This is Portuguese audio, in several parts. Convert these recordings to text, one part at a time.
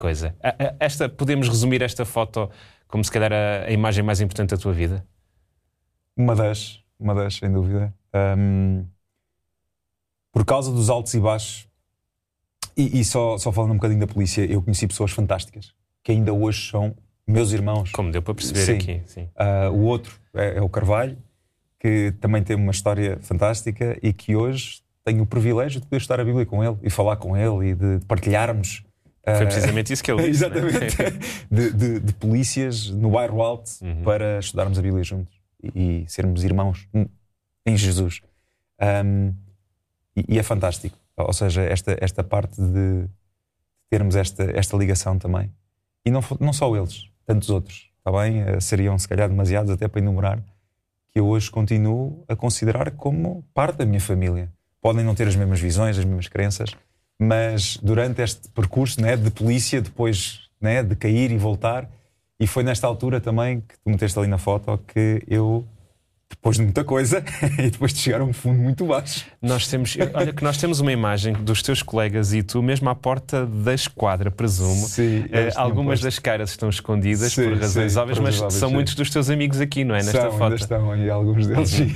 coisa. Podemos resumir esta foto como se calhar a imagem mais importante da tua vida? Uma das, sem dúvida. Por causa dos altos e baixos, e só falando um bocadinho da polícia, eu conheci pessoas fantásticas, que ainda hoje são meus irmãos. Como deu para perceber sim. Aqui. Sim. O outro é o Carvalho, que também tem uma história fantástica e que hoje tenho o privilégio de poder estudar a Bíblia com ele e falar com ele e de partilharmos. Foi precisamente isso que ele disse. Exatamente. de polícias no bairro Alto para estudarmos a Bíblia juntos e sermos irmãos em Jesus. E é fantástico. Ou seja, esta parte de termos esta ligação também. E não só eles, tantos outros. Está bem? Seriam se calhar demasiados até para enumerar, que eu hoje continuo a considerar como parte da minha família. Podem não ter as mesmas visões, as mesmas crenças, mas durante este percurso, né, de polícia, depois, né, de cair e voltar, e foi nesta altura também que tu meteste ali na foto que eu, depois de muita coisa e depois de chegar a um fundo muito baixo. Nós temos uma imagem dos teus colegas e tu mesmo à porta da esquadra, presumo. Sim, algumas das caras estão escondidas por razões óbvias, mas são muitos dos teus amigos aqui, não é? Nesta foto. Ainda estão aí alguns deles, sim.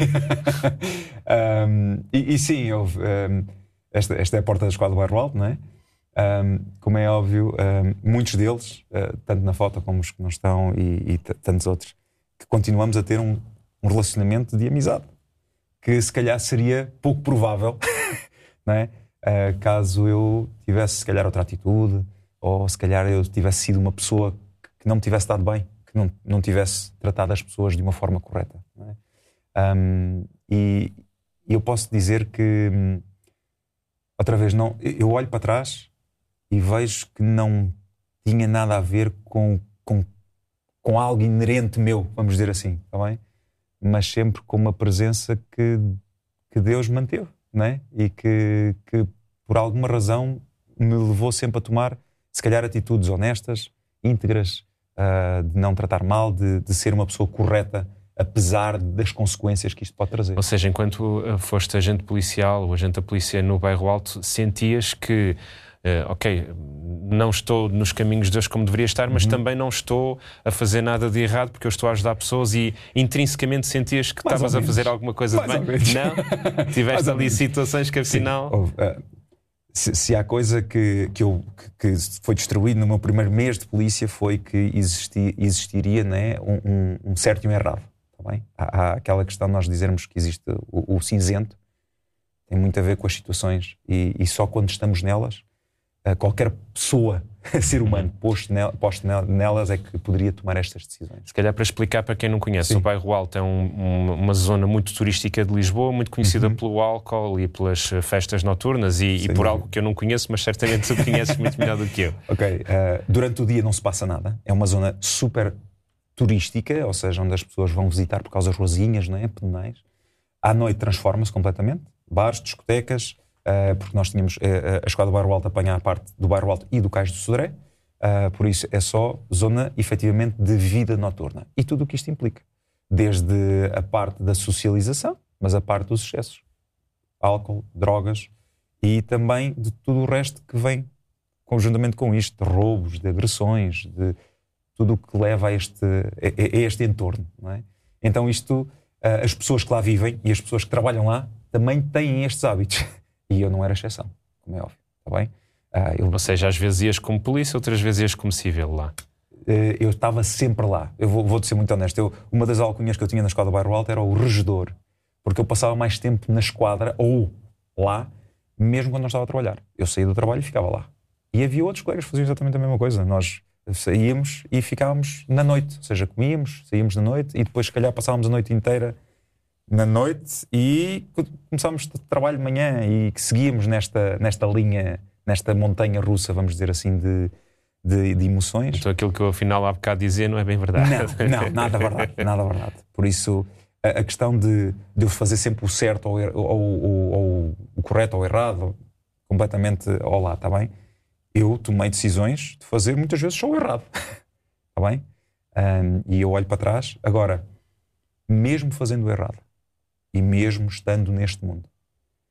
E sim, esta é a porta da esquadra do bairro Alto, não é? Como é óbvio, muitos deles, tanto na foto como os que não estão e tantos outros, que continuamos a ter um relacionamento de amizade, que se calhar seria pouco provável, não é? Caso eu tivesse se calhar outra atitude, ou se calhar eu tivesse sido uma pessoa que não me tivesse dado bem, que não tivesse tratado as pessoas de uma forma correta, não é? E eu posso dizer que, outra vez, eu olho para trás e vejo que não tinha nada a ver com algo inerente meu, vamos dizer assim, está bem? Mas sempre com uma presença que Deus manteve, não é? E que por alguma razão me levou sempre a tomar, se calhar, atitudes honestas, íntegras, de não tratar mal, de ser uma pessoa correta, apesar das consequências que isto pode trazer. Ou seja, enquanto foste agente policial ou agente da polícia no bairro Alto, sentias que não estou nos caminhos de Deus como deveria estar, mas também não estou a fazer nada de errado porque eu estou a ajudar pessoas, e intrinsecamente sentias que estavas a fazer alguma coisa de bem? Não? Tiveste ali situações que afinal... Se há coisa que foi destruído no meu primeiro mês de polícia foi que existiria, né, um certo e um errado. Tá bem? Há aquela questão de nós dizermos que existe o cinzento, tem muito a ver com as situações, e só quando estamos nelas, qualquer pessoa, ser humano, posto nelas, é que poderia tomar estas decisões. Se calhar para explicar para quem não conhece, o bairro Alto é uma zona muito turística de Lisboa, muito conhecida pelo álcool e pelas festas noturnas, e por algo que eu não conheço, mas certamente tu conheces muito melhor do que eu. Durante o dia não se passa nada, é uma zona super turística, ou seja, onde as pessoas vão visitar por causa das ruazinhas, não é? Pedonais. À noite transforma-se completamente, bares, discotecas, porque nós tínhamos a esquadra do bairro Alto apanhar a parte do bairro Alto e do Cais do Sodré, por isso é só zona efetivamente de vida noturna e tudo o que isto implica, desde a parte da socialização, mas a parte dos excessos, álcool, drogas, e também de tudo o resto que vem conjuntamente com isto, de roubos, de agressões, de tudo o que leva a este entorno, não é? Então isto, as pessoas que lá vivem e as pessoas que trabalham lá também têm estes hábitos. E eu não era exceção, como é óbvio, está bem? Ou seja, às vezes ias como polícia, outras vezes ias como civil lá. Eu estava sempre lá. Eu vou-te ser muito honesto. Uma das alcunhas que eu tinha na esquadra do bairro Alto era o regedor, porque eu passava mais tempo na esquadra, ou lá, mesmo quando não estava a trabalhar. Eu saía do trabalho e ficava lá. E havia outros colegas que faziam exatamente a mesma coisa. Nós saíamos e ficávamos na noite, ou seja, comíamos, saíamos na noite e depois se calhar passávamos a noite inteira na noite e começámos o trabalho de manhã e que seguíamos nesta linha, nesta montanha russa, vamos dizer assim, de emoções. Então aquilo que eu afinal há bocado dizia não é bem verdade. Não, nada verdade. Por isso a questão de eu fazer sempre o certo ou o correto ou o errado, completamente ao lá, está bem? Eu tomei decisões de fazer muitas vezes só o errado, está bem? E eu olho para trás, agora, mesmo fazendo o errado, e mesmo estando neste mundo,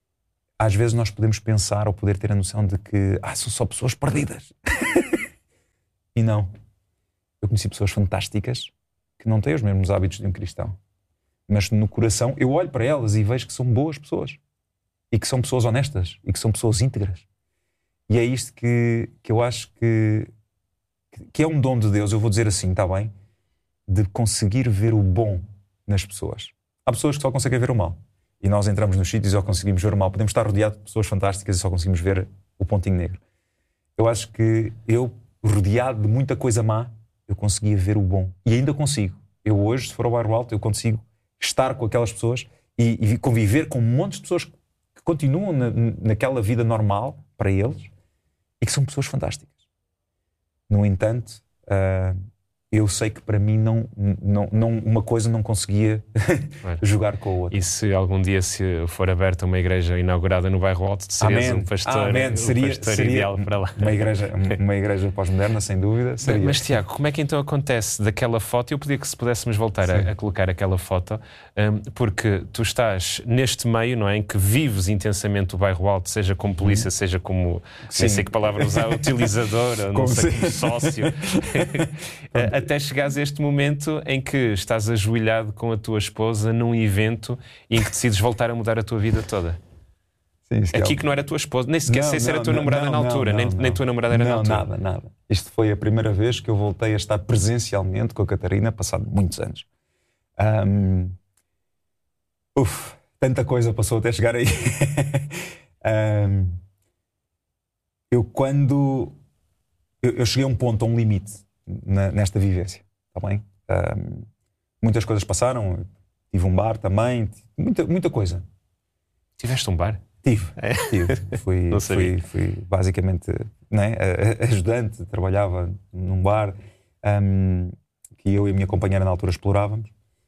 às vezes nós podemos pensar ou poder ter a noção de que são só pessoas perdidas. E não. Eu conheci pessoas fantásticas que não têm os mesmos hábitos de um cristão. Mas no coração eu olho para elas e vejo que são boas pessoas. E que são pessoas honestas. E que são pessoas íntegras. E é isto que eu acho que é um dom de Deus, eu vou dizer assim, está bem? De conseguir ver o bom nas pessoas. Há pessoas que só conseguem ver o mal. E nós entramos nos sítios e só conseguimos ver o mal. Podemos estar rodeados de pessoas fantásticas e só conseguimos ver o pontinho negro. Eu acho que eu, rodeado de muita coisa má, eu conseguia ver o bom. E ainda consigo. Eu hoje, se for ao Bairro Alto, eu consigo estar com aquelas pessoas e conviver com um monte de pessoas que continuam naquela vida normal para eles e que são pessoas fantásticas. No entanto, eu sei que para mim uma coisa não conseguia jogar com a outra. E se algum dia se for aberta uma igreja inaugurada no Bairro Alto, serias um pastor, seria ideal para lá. Uma igreja pós-moderna, sem dúvida. Seria. Mas Tiago, como é que então acontece daquela foto? Eu pedia que se pudéssemos voltar a colocar aquela foto, porque tu estás neste meio, não é, em que vives intensamente o Bairro Alto, seja como polícia, seja como, nem sei que palavra usar, utilizador, não sei, como sócio. Até chegares a este momento em que estás ajoelhado com a tua esposa num evento e em que decides voltar a mudar a tua vida toda. Sim, aqui que não era a tua esposa, nem sequer sei se era a tua namorada na altura, nem tua namorada era na altura. Nada. Isto foi a primeira vez que eu voltei a estar presencialmente com a Catarina, passado muitos anos. Tanta coisa passou até chegar aí. Eu cheguei a um ponto, a um limite nesta vivência, está bem? Muitas coisas passaram, tive um bar também, muita coisa. Tiveste um bar? Tive. Fui basicamente, né, ajudante, trabalhava num bar que eu e a minha companheira na altura explorávamos.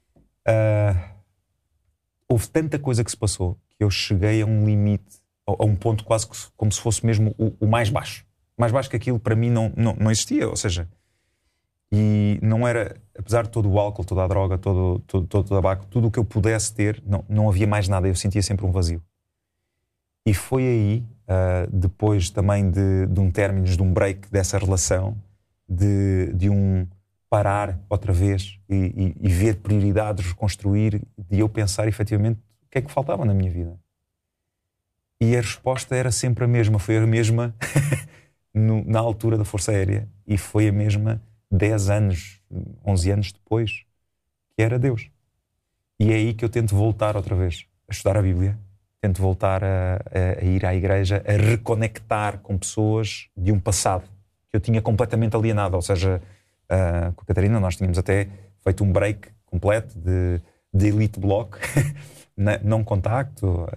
Houve tanta coisa que se passou que eu cheguei a um limite, a um ponto quase como se fosse mesmo o mais baixo. Mais baixo que aquilo para mim não existia, ou seja, e não era, apesar de todo o álcool, toda a droga, todo o tabaco, tudo o que eu pudesse ter, não havia mais nada, eu sentia sempre um vazio. E foi aí, depois também de um término, de um break dessa relação, de um parar outra vez e ver prioridades, reconstruir, de eu pensar efetivamente o que é que faltava na minha vida. E a resposta era sempre a mesma, foi a mesma na altura da Força Aérea e foi a mesma 10 anos, 11 anos depois, que era Deus. E é aí que eu tento voltar outra vez a estudar a Bíblia, tento voltar a ir à igreja, a reconectar com pessoas de um passado que eu tinha completamente alienado. Ou seja, com a Catarina nós tínhamos até feito um break completo de elite block, não contacto.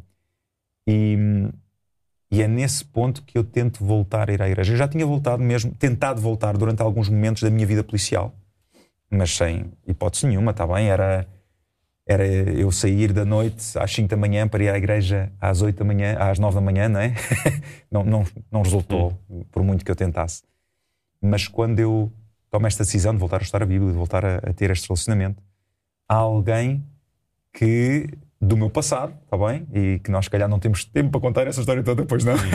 E é nesse ponto que eu tento voltar a ir à igreja. Eu já tinha tentado voltar durante alguns momentos da minha vida policial, mas sem hipótese nenhuma, está bem? Era eu sair da noite às 5 da manhã para ir à igreja às 8 da manhã, às 9 da manhã, não é? não resultou, por muito que eu tentasse. Mas quando eu tomo esta decisão de voltar a estudar a Bíblia, de voltar a ter este relacionamento, há alguém que, do meu passado, está bem? E que nós, se calhar, não temos tempo para contar essa história toda depois, não?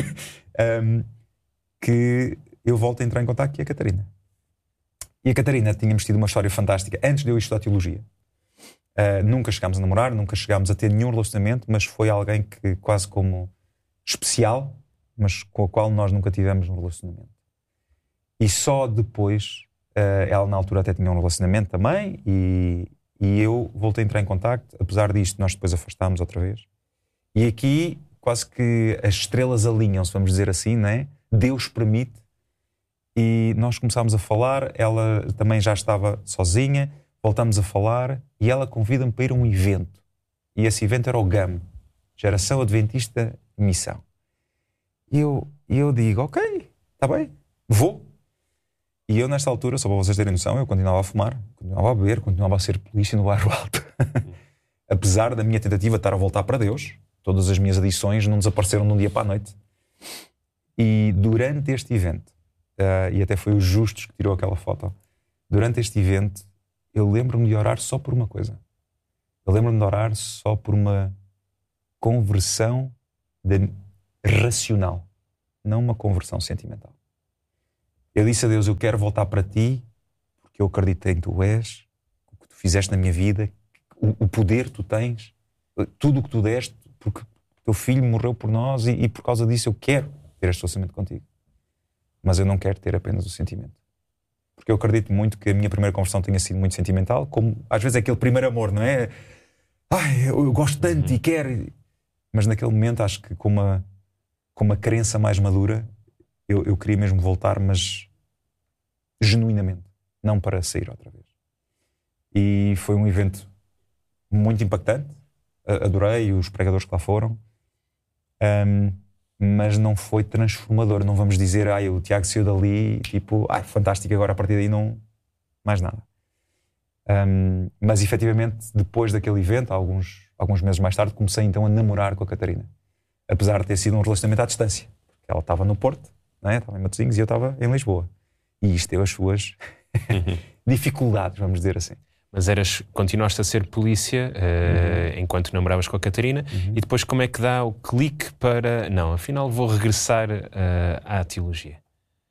Que eu volto a entrar em contato, que é a Catarina. E a Catarina, tínhamos tido uma história fantástica antes de eu estudar teologia. Nunca chegámos a namorar, nunca chegámos a ter nenhum relacionamento, mas foi alguém que quase como especial, mas com a qual nós nunca tivemos um relacionamento. E só depois, ela na altura até tinha um relacionamento também, e eu voltei a entrar em contacto. Apesar disto, nós depois afastámos outra vez. E aqui quase que as estrelas alinham-se, vamos dizer assim, não é? Deus permite, e nós começámos a falar, ela também já estava sozinha, voltámos a falar e ela convida-me para ir a um evento. E esse evento era o GAM, Geração Adventista Missão. E eu digo, ok, está bem, vou. E eu nesta altura, só para vocês terem noção, eu continuava a fumar, continuava a beber, continuava a ser polícia no Bairro Alto. Apesar da minha tentativa de estar a voltar para Deus, todas as minhas adições não desapareceram de um dia para a noite. E durante este evento, e até foi o Justus que tirou aquela foto, durante este evento, eu lembro-me de orar só por uma coisa. Eu lembro-me de orar só por uma conversão racional, não uma conversão sentimental. Eu disse a Deus, eu quero voltar para ti, porque eu acredito em tu és, o que tu fizeste na minha vida, o poder que tu tens, tudo o que tu deste, porque o teu filho morreu por nós e por causa disso eu quero ter este relacionamento contigo. Mas eu não quero ter apenas o sentimento. Porque eu acredito muito que a minha primeira conversão tenha sido muito sentimental, como às vezes é aquele primeiro amor, não é? Ai, eu gosto tanto e quero. Mas naquele momento acho que com uma crença mais madura, eu queria mesmo voltar, mas genuinamente, não para sair outra vez. E foi um evento muito impactante. Adorei os pregadores que lá foram. Mas não foi transformador. Não vamos dizer, o Tiago saiu dali, tipo, fantástico, agora a partir daí não mais nada. Mas efetivamente, depois daquele evento, alguns meses mais tarde, comecei então a namorar com a Catarina. Apesar de ter sido um relacionamento à distância. Porque ela estava no Porto, não é? Estava em Matosinhos e eu estava em Lisboa. E isto teve as suas dificuldades, vamos dizer assim. Mas continuaste a ser polícia enquanto namoravas com a Catarina, e depois como é que dá o clique para... Não, afinal vou regressar à teologia?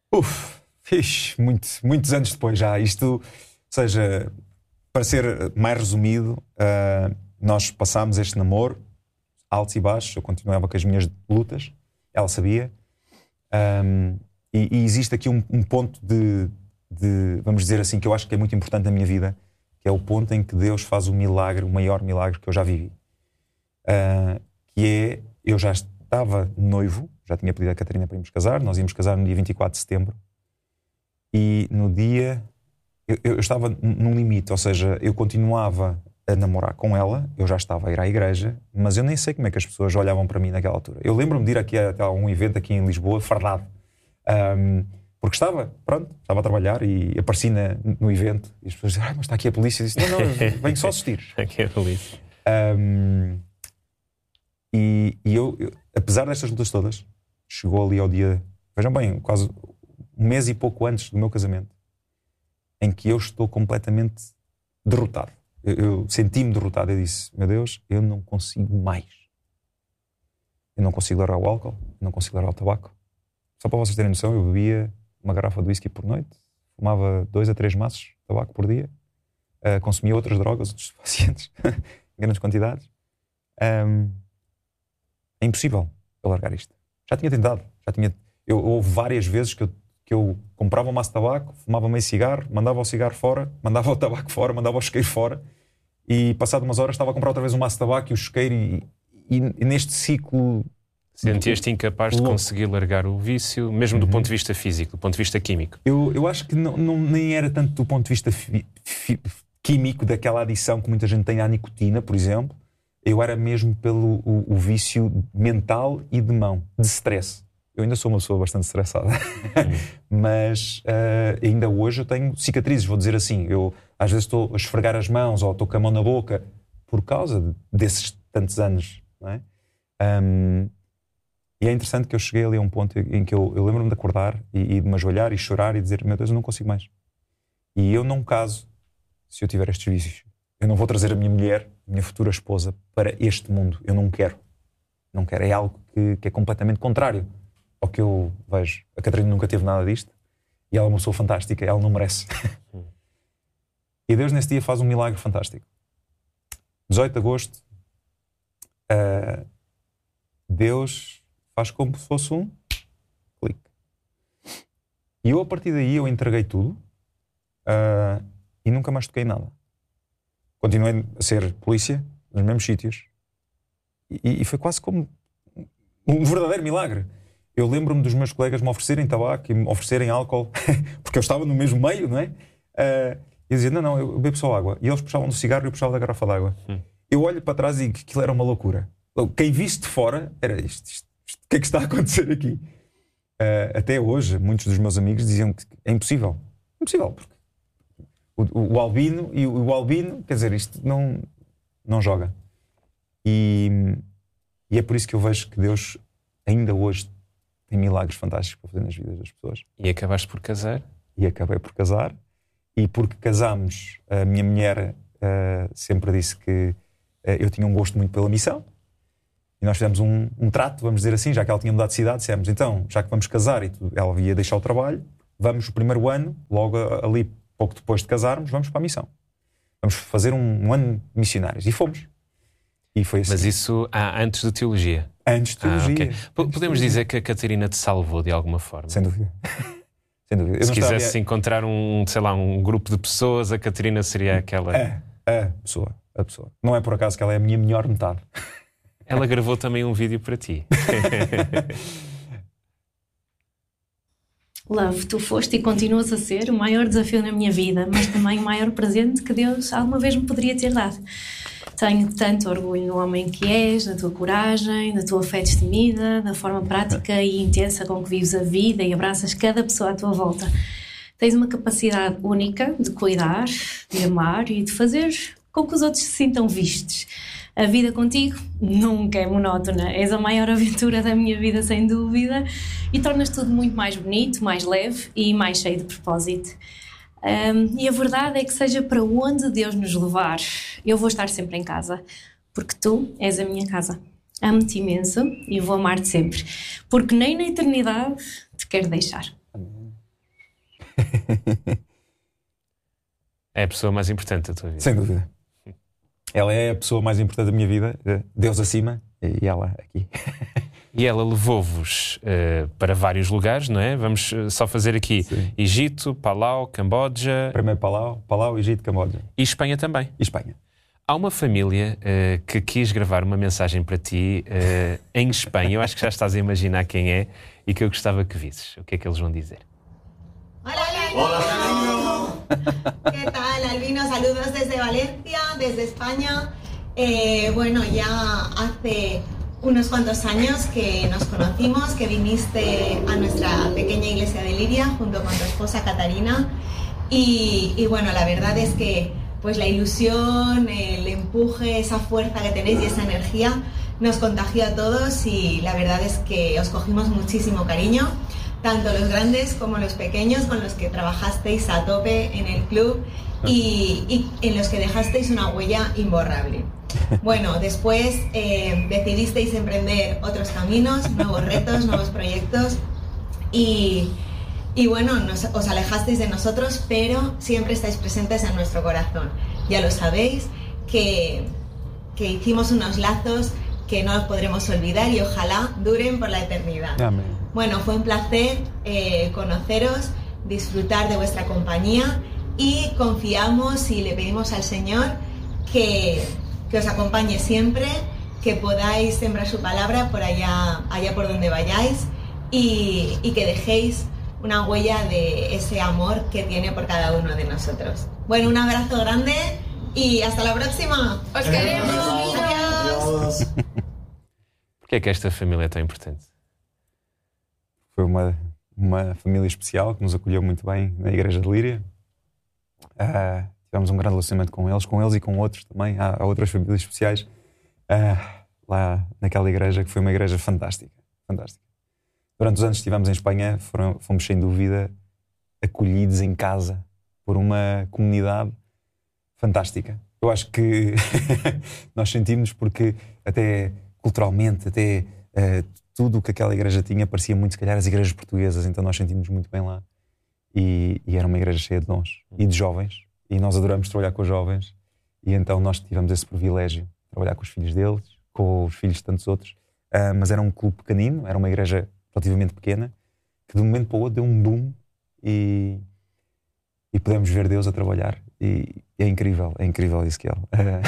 Muitos anos depois já. Isto, ou seja, para ser mais resumido, nós passámos este namoro, altos e baixos, eu continuava com as minhas lutas, ela sabia, e existe aqui um ponto de, vamos dizer assim, que eu acho que é muito importante na minha vida, que é o ponto em que Deus faz o milagre, o maior milagre que eu já vivi. Que é, eu já estava noivo, já tinha pedido a Catarina para irmos casar, nós íamos casar no dia 24 de setembro, e no dia, eu estava num limite, ou seja, eu continuava a namorar com ela, eu já estava a ir à igreja, mas eu nem sei como é que as pessoas olhavam para mim naquela altura. Eu lembro-me de ir aqui a um evento aqui em Lisboa, fardado, porque estava a trabalhar e apareci no evento e as pessoas diziam, mas está aqui a polícia. Eu disse, não, eu venho só assistir. Aqui é a polícia. E eu, apesar destas lutas todas, chegou ali ao dia, vejam bem, quase um mês e pouco antes do meu casamento, em que eu estou completamente derrotado. Eu senti-me derrotado. Eu disse, meu Deus, eu não consigo mais. Eu não consigo largar o álcool, eu não consigo largar o tabaco. Só para vocês terem noção, eu bebia uma garrafa de whisky por noite, fumava 2 a 3 maços de tabaco por dia, consumia outras drogas, outros pacientes, em grandes quantidades. É impossível eu largar isto. Já tinha tentado. Houve várias vezes que eu comprava um maço de tabaco, fumava meio cigarro, mandava o cigarro fora, mandava o tabaco fora, mandava o isqueiro fora, e passado umas horas estava a comprar outra vez um maço de tabaco e o isqueiro, e neste ciclo... Sentias-te incapaz de conseguir largar o vício, mesmo do ponto de vista físico, do ponto de vista químico? Eu acho que nem era tanto do ponto de vista químico, daquela adição que muita gente tem à nicotina, por exemplo. Eu era mesmo pelo o vício mental e de mão, de stress. Eu ainda sou uma pessoa bastante estressada. Mas ainda hoje eu tenho cicatrizes, vou dizer assim. Eu às vezes estou a esfregar as mãos ou estou com a mão na boca por causa desses tantos anos, não é? E é interessante que eu cheguei ali a um ponto em que eu lembro-me de acordar e de me ajoelhar e chorar e dizer, meu Deus, eu não consigo mais. E eu não caso se eu tiver estes vícios. Eu não vou trazer a minha mulher, a minha futura esposa, para este mundo. Eu não quero. Não quero. É algo que é completamente contrário ao que eu vejo. A Catarina nunca teve nada disto e ela é uma pessoa fantástica. Ela não merece. E Deus nesse dia faz um milagre fantástico. 18 de agosto, Deus faz como se fosse um clique. E eu, a partir daí, eu entreguei tudo e nunca mais toquei nada. Continuei a ser polícia nos mesmos sítios e foi quase como um verdadeiro milagre. Eu lembro-me dos meus colegas me oferecerem tabaco e me oferecerem álcool porque eu estava no mesmo meio, não é? Eu dizia, não, eu bebo só água. E eles puxavam do cigarro e eu puxava da garrafa de água. Eu olho para trás e aquilo era uma loucura. Quem visse de fora era isto. O que é que está a acontecer aqui? Até hoje, muitos dos meus amigos diziam que é impossível. Impossível, porque o albino e o albino, quer dizer, isto não joga. E é por isso que eu vejo que Deus ainda hoje tem milagres fantásticos para fazer nas vidas das pessoas. E acabaste por casar? E acabei por casar. E porque casámos, a minha mulher sempre disse que eu tinha um gosto muito pela missão. E nós fizemos um trato, vamos dizer assim, já que ela tinha mudado de cidade, dissemos, então, já que vamos casar e ela ia deixar o trabalho, vamos o primeiro ano, logo ali, pouco depois de casarmos, vamos para a missão. Vamos fazer um ano de missionários. E fomos. E foi assim. Mas isso antes de teologia? Antes de teologia. Okay. Podemos dizer que a Catarina te salvou de alguma forma? Sem dúvida. Sem dúvida. Se quisesse encontrar um grupo de pessoas, a Catarina seria aquela... A pessoa. Não é por acaso que ela é a minha melhor metade. Ela gravou também um vídeo para ti. Love, tu foste e continuas a ser o maior desafio na minha vida, mas também o maior presente que Deus alguma vez me poderia ter dado. Tenho tanto orgulho no homem que és, da tua coragem, da tua fé destemida, da forma prática e intensa com que vives a vida e abraças cada pessoa à tua volta. Tens uma capacidade única de cuidar, de amar e de fazer com que os outros se sintam vistos. A vida contigo nunca é monótona. És a maior aventura da minha vida, sem dúvida, e tornas tudo muito mais bonito, mais leve e mais cheio de propósito. E a verdade é que seja para onde Deus nos levar, eu vou estar sempre em casa, porque tu és a minha casa. Amo-te imenso e vou amar-te sempre, porque nem na eternidade te quero deixar. É a pessoa mais importante da tua vida. Sem dúvida. Ela é a pessoa mais importante da minha vida, Deus acima e ela aqui. E ela levou-vos para vários lugares, não é? Vamos só fazer aqui: sim. Egito, Palau, Camboja. Primeiro Palau, Egito, Camboja. E Espanha também. E Espanha. Há uma família que quis gravar uma mensagem para ti em Espanha. Eu acho que já estás a imaginar quem é e que eu gostava que visses. O que é que eles vão dizer? Hola, Albino. ¿Qué tal, Albino? Saludos desde Valencia, desde España. Bueno, ya hace unos cuantos años que nos conocimos, que viniste a nuestra pequeña iglesia de Liria junto con tu esposa Catarina. Y bueno, la verdad es que pues la ilusión, el empuje, esa fuerza que tenéis y esa energía nos contagió a todos, y la verdad es que os cogimos muchísimo cariño, tanto los grandes como los pequeños, con los que trabajasteis a tope en el club y en los que dejasteis una huella imborrable. Bueno, después decidisteis emprender otros caminos, nuevos retos, nuevos proyectos, y bueno, os alejasteis de nosotros, pero siempre estáis presentes en nuestro corazón. Ya lo sabéis, que hicimos unos lazos que no los podremos olvidar y ojalá duren por la eternidad. Amén. Bueno, fue un placer conoceros, disfrutar de vuestra compañía, y confiamos y le pedimos al Señor que os acompañe siempre, que podáis sembrar su palabra por allá por donde vayáis, y que dejéis una huella de ese amor que tiene por cada uno de nosotros. Bueno, un abrazo grande y hasta la próxima. ¡Os queremos! ¡Adiós! Por que é que esta família é tão importante? Foi uma família especial que nos acolheu muito bem na igreja de Líria. Tivemos um grande relacionamento com eles e com outros também. Há outras famílias especiais lá naquela igreja, que foi uma igreja fantástica. Durante os anos que estivemos em Espanha, fomos sem dúvida acolhidos em casa por uma comunidade fantástica. Eu acho que nós sentimos, porque até culturalmente, tudo o que aquela igreja tinha parecia muito, se calhar, as igrejas portuguesas. Então nós sentimos muito bem lá, e era uma igreja cheia de dons e de jovens, e nós adoramos trabalhar com os jovens, e então nós tivemos esse privilégio de trabalhar com os filhos deles, com os filhos de tantos outros. Mas era um clube pequenino, era uma igreja relativamente pequena, que de um momento para o outro deu um boom, e podemos ver Deus a trabalhar, e é incrível isso que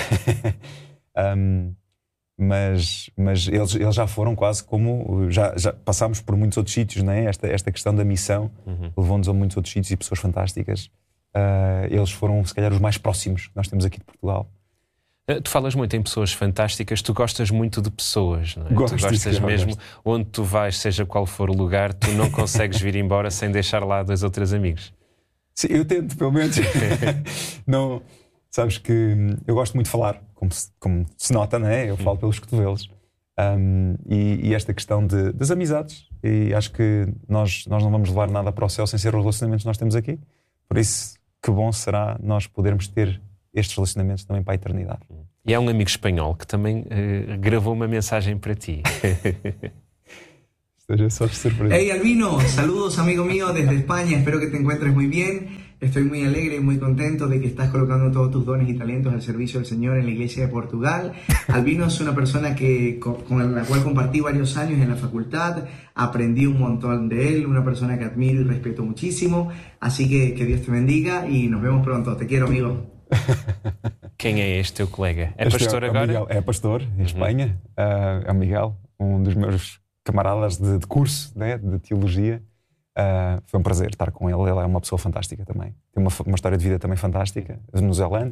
mas eles já foram quase como, já passámos por muitos outros sítios, não é? Esta questão da missão levou-nos a muitos outros sítios e pessoas fantásticas. Eles foram, se calhar, os mais próximos que nós temos aqui de Portugal. Tu falas muito em pessoas fantásticas, tu gostas muito de pessoas, não é? Gosto, tu gostas mesmo, onde tu vais, seja qual for o lugar, tu não consegues vir embora sem deixar lá 2 ou 3 amigos. Sim, eu tento, pelo menos. Não, sabes que eu gosto muito de falar, como se nota, não é? Eu falo pelos cotovelos. E esta questão das amizades, e acho que nós não vamos levar nada para o céu sem ser os relacionamentos que nós temos aqui. Por isso, que bom será nós podermos ter estes relacionamentos também para a eternidade. E há um amigo espanhol que também gravou uma mensagem para ti. Seja só surpresa. Hey Albino, saludos amigo mío desde España, espero que te encuentres muy bien. Estoy muy alegre y muy contento de que estás colocando todos tus dones y talentos al servicio del Señor en la Iglesia de Portugal. Albino es una persona con la cual compartí varios años en la facultad, aprendí un montón de él, una persona que admiro y respeto muchísimo, así que Dios te bendiga y nos vemos pronto. Te quiero, amigo. Quem é este teu colega? É Este pastor agora? Miguel, é pastor em Espanha. É o Miguel, um dos meus camaradas de curso, né, de teologia. Foi um prazer estar com ele. Ele é uma pessoa fantástica também. Tem uma história de vida também fantástica, no Zelândia.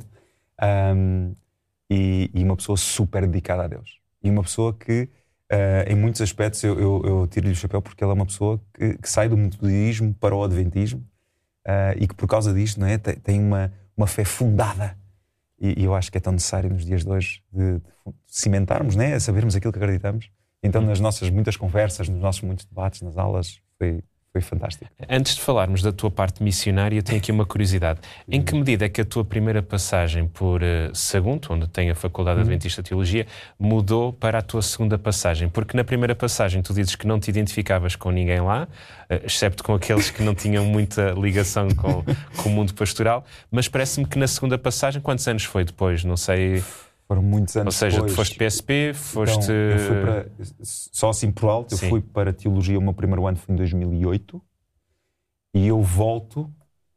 E uma pessoa super dedicada a Deus. E uma pessoa que, em muitos aspectos, eu tiro-lhe o chapéu porque ele é uma pessoa que sai do metodismo para o adventismo e que, por causa disto, não é, tem uma fé fundada. E eu acho que é tão necessário nos dias de hoje de cimentarmos, né, a sabermos aquilo que acreditamos. Então, nas nossas muitas conversas, nos nossos muitos debates, nas aulas, foi fantástico. Antes de falarmos da tua parte missionária, tenho aqui uma curiosidade. Em que medida é que a tua primeira passagem por Sagunto, onde tem a Faculdade Adventista de Teologia, mudou para a tua segunda passagem? Porque na primeira passagem tu dizes que não te identificavas com ninguém lá, excepto com aqueles que não tinham muita ligação com o mundo pastoral, mas parece-me que na segunda passagem, quantos anos foi depois? Não sei... Foram muitos anos. Ou seja, depois. Tu foste PSP, foste... Então, eu fui para, só assim por alto, eu fui para a Teologia, o meu primeiro ano foi em 2008 e eu volto,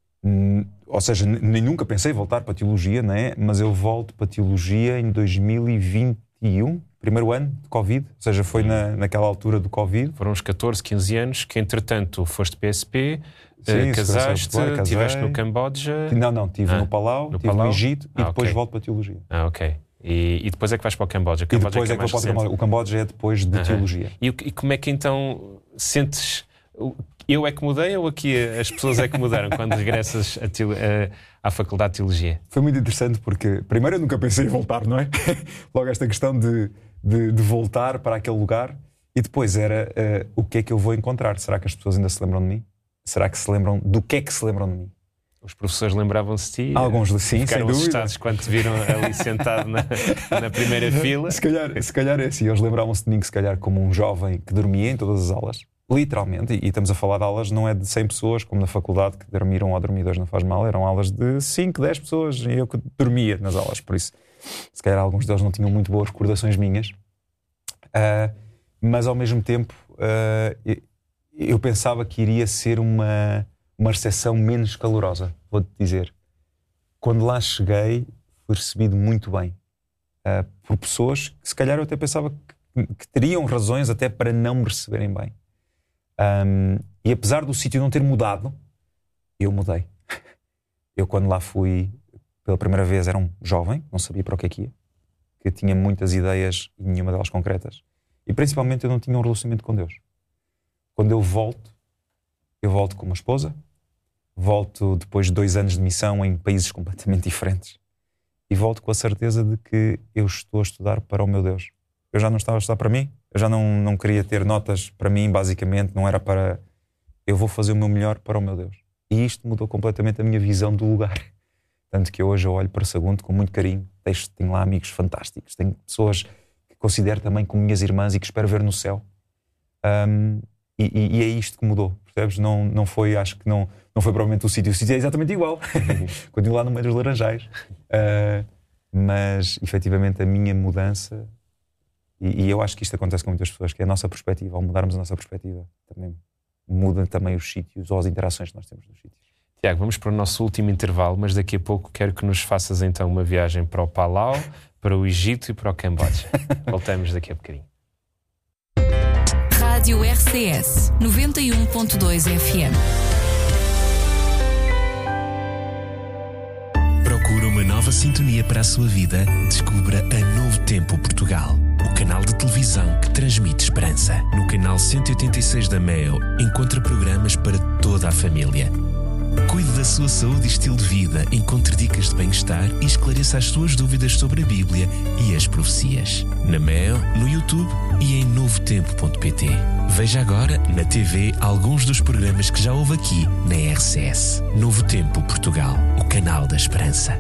ou seja, nem nunca pensei voltar para a Teologia, não é? Mas eu volto para a Teologia em 2021, primeiro ano de Covid, ou seja, foi naquela altura do Covid. Foram uns 14, 15 anos que, entretanto, foste PSP, Sim, casaste, estiveste no Camboja... Não, estive no Palau, estive no Egito e depois volto para a Teologia. Ok. E depois é que vais para o Camboja? E depois é que eu vou para o Camboja. O Camboja é depois de Teologia. E como é que então sentes... Eu é que mudei ou aqui as pessoas é que mudaram quando regressas à Faculdade de Teologia? Foi muito interessante porque, primeiro, eu nunca pensei em voltar, não é? Logo esta questão de voltar para aquele lugar e depois era o que é que eu vou encontrar? Será que as pessoas ainda se lembram de mim? Será que se lembram do que é que se lembram de mim? Os professores lembravam-se de ti? Alguns sim, ficaram sem dúvida. assustados quando te viram ali sentado na primeira fila? Se calhar é assim. Eles lembravam-se de mim, se calhar, como um jovem que dormia em todas as aulas. Literalmente. E estamos a falar de aulas, não é de 100 pessoas, como na faculdade, que dormiram ou dormidores não faz mal. Eram aulas de 5, 10 pessoas. E eu que dormia nas aulas. Por isso, se calhar alguns deles não tinham muito boas recordações minhas. Mas, ao mesmo tempo, eu pensava que iria ser uma recepção menos calorosa, vou-te dizer. Quando lá cheguei, fui recebido muito bem por pessoas que se calhar eu até pensava que teriam razões até para não me receberem bem. E apesar do sítio não ter mudado, eu mudei. Eu quando lá fui pela primeira vez era um jovem, não sabia para o que é que ia, que tinha muitas ideias e nenhuma delas concretas. E principalmente eu não tinha um relacionamento com Deus. Quando eu volto com uma esposa, volto depois de 2 anos de missão em países completamente diferentes e volto com a certeza de que eu estou a estudar para o meu Deus. Eu já não estava a estudar para mim, eu já não queria ter notas para mim, basicamente, não era para... Eu vou fazer o meu melhor para o meu Deus. E isto mudou completamente a minha visão do lugar. Tanto que hoje eu olho para Sagunto com muito carinho, tenho lá amigos fantásticos, tenho pessoas que considero também como minhas irmãs e que espero ver no céu. E é isto que mudou, percebes? Não foi, acho que não foi provavelmente o sítio é exatamente igual. Continuo lá no meio dos laranjais. Mas, efetivamente, a minha mudança, e eu acho que isto acontece com muitas pessoas, que é a nossa perspectiva, ao mudarmos a nossa perspectiva, também muda também os sítios ou as interações que nós temos nos sítios. Tiago, vamos para o nosso último intervalo, mas daqui a pouco quero que nos faças então uma viagem para o Palau, para o Egito e para o Camboja. Voltamos daqui a bocadinho. Rádio RCS 91.2 FM. Procura uma nova sintonia para a sua vida? Descubra a Novo Tempo Portugal, o canal de televisão que transmite esperança. No canal 186 da MEO, encontra programas para toda a família. Cuide da sua saúde e estilo de vida, encontre dicas de bem-estar e esclareça as suas dúvidas sobre a Bíblia e as profecias. Na MEO, no YouTube e em novotempo.pt. Veja agora, na TV, alguns dos programas que já houve aqui na RCS. Novo Tempo Portugal, o canal da esperança.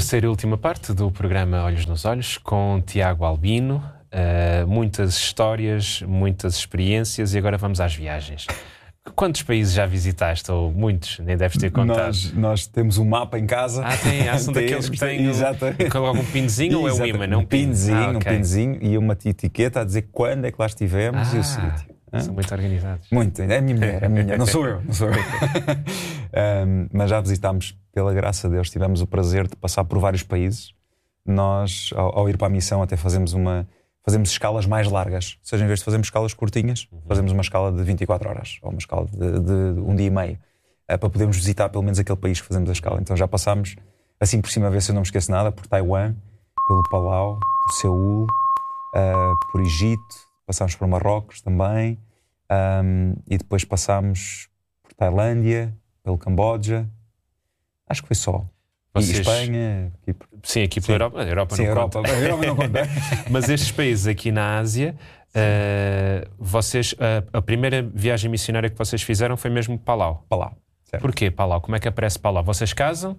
Terceira e última parte do programa Olhos nos Olhos com Tiago Albino. Muitas histórias, muitas experiências e agora vamos às viagens. Quantos países já visitaste? Ou muitos? Nem deves ter contado. Nós temos um mapa em casa. São daqueles que têm logo um pinzinho ou é um imã? Um pinzinho e uma etiqueta a dizer quando é que lá estivemos e o sítio. São muito organizados. Muito, é a minha mulher, não sou eu. Mas já visitámos, pela graça de Deus, tivemos o prazer de passar por vários países. Nós, ao ir para a missão, até fazemos escalas mais largas. Ou seja, em vez de fazermos escalas curtinhas, fazemos uma escala de 24 horas, ou uma escala de um dia e meio, para podermos visitar pelo menos aquele país que fazemos a escala. Então já passámos, assim por cima, a ver se eu não me esqueço nada, por Taiwan, pelo Palau, por Seul, por Egito, passámos por Marrocos também, e depois passámos por Tailândia, pelo Camboja. Acho que foi só. Vocês... E Espanha. Sim, aqui pela Europa. A Europa sim, não Europa. conta. A Europa não conta. Mas estes países aqui na Ásia, vocês, a primeira viagem missionária que vocês fizeram foi mesmo Palau. Palau. Certo. Porquê Palau? Como é que aparece Palau? Vocês casam,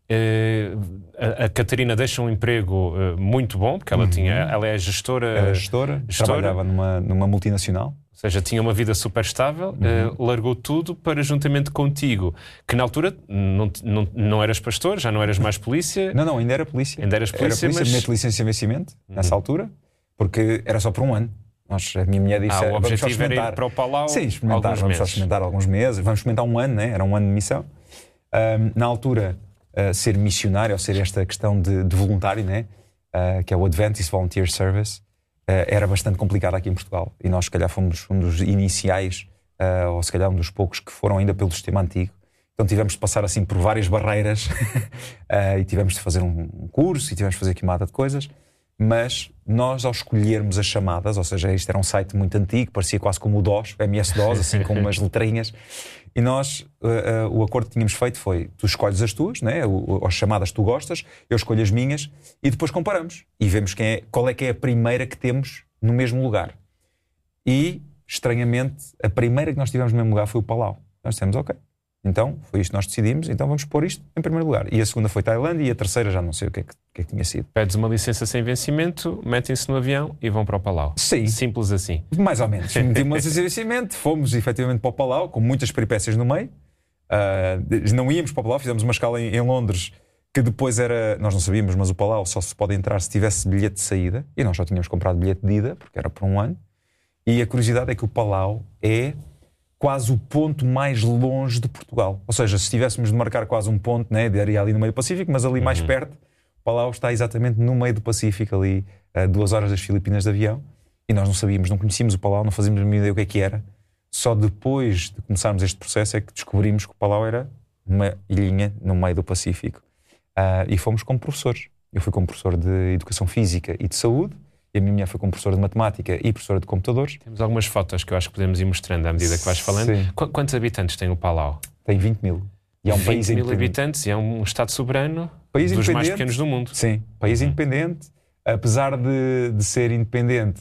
a Catarina deixa um emprego muito bom, porque ela é gestora. Era gestora. Trabalhava numa multinacional. Ou seja, tinha uma vida super estável, largou tudo para, juntamente contigo, que na altura não eras pastor, já não eras mais polícia. Não, ainda era polícia. Ainda eras polícia, mas... Mete licença de vencimento, nessa altura, porque era só por um ano. A minha mulher disse, o objetivo era ir para o Palau. Sim, experimentar, vamos só experimentar alguns meses, vamos experimentar um ano, né? Era um ano de missão. Na altura, ser missionário, ou ser esta questão de voluntário, né? Que é o Adventist Volunteer Service, era bastante complicado aqui em Portugal. E nós, se calhar, fomos um dos iniciais, ou se calhar um dos poucos que foram ainda pelo sistema antigo. Então tivemos de passar assim por várias barreiras e tivemos de fazer um curso e tivemos de fazer aqui uma data de coisas. Mas nós, ao escolhermos as chamadas, ou seja, isto era um site muito antigo, parecia quase como o DOS, MS-DOS, assim com umas letrinhas, e nós, o acordo que tínhamos feito foi, tu escolhes as tuas, né? As chamadas que tu gostas, eu escolho as minhas, e depois comparamos, e vemos qual é que é a primeira que temos no mesmo lugar. E, estranhamente, a primeira que nós tivemos no mesmo lugar foi o Palau. Nós dissemos, ok, então foi isto que nós decidimos, então vamos pôr isto em primeiro lugar. E a segunda foi Tailândia, e a terceira já não sei o que é que tinha sido. Pedes uma licença sem vencimento, metem-se no avião e vão para o Palau. Sim. Simples assim. Mais ou menos. Metimos uma licença sem vencimento, fomos efetivamente para o Palau, com muitas peripécias no meio. Não íamos para o Palau, fizemos uma escala em Londres, que depois era... Nós não sabíamos, mas o Palau só se pode entrar se tivesse bilhete de saída, e nós só tínhamos comprado bilhete de ida, porque era por um ano. E a curiosidade é que o Palau é quase o ponto mais longe de Portugal. Ou seja, se tivéssemos de marcar quase um ponto, né, daria ali no meio do Pacífico, mas ali mais perto, o Palau está exatamente no meio do Pacífico, ali a 2 horas das Filipinas de avião, e nós não sabíamos, não conhecíamos o Palau, não fazíamos a mínima ideia o que era. Só depois de começarmos este processo é que descobrimos que o Palau era uma ilhinha no meio do Pacífico. E fomos como professores. Eu fui como professor de Educação Física e de Saúde, e a minha mulher foi como professora de Matemática e professora de Computadores. Temos algumas fotos que eu acho que podemos ir mostrando à medida que vais falando. Quantos habitantes tem o Palau? Tem 20 mil. E é um país 20 mil habitantes e é um Estado soberano país dos mais pequenos do mundo. Sim, país independente. Apesar de ser independente,